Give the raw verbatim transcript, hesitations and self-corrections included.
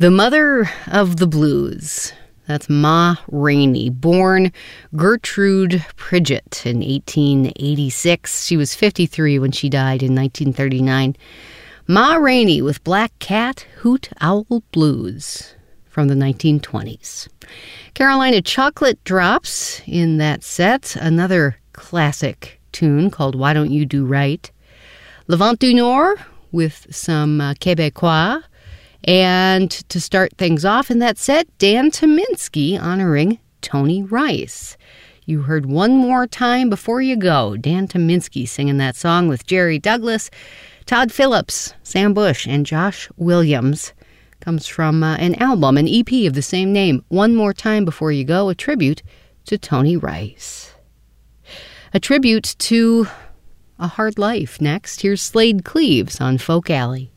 The mother of the blues. That's Ma Rainey, born Gertrude Pridgett in eighteen eighty-six. She was fifty-three when she died in nineteen thirty-nine. Ma Rainey with Black Cat Hoot Owl Blues from the nineteen twenties. Carolina Chocolate Drops in that set, another classic tune called Why Don't You Do Right. Le Vent du Nord with some uh, Québécois. And to start things off in that set, Dan Tyminski honoring Tony Rice. You heard One More Time Before You Go. Dan Tyminski singing that song with Jerry Douglas, Todd Phillips, Sam Bush, and Josh Williams. Comes from uh, an album, an E P of the same name, One More Time Before You Go, a tribute to Tony Rice. A tribute to a hard life. Next, here's Slade Cleaves on Folk Alley.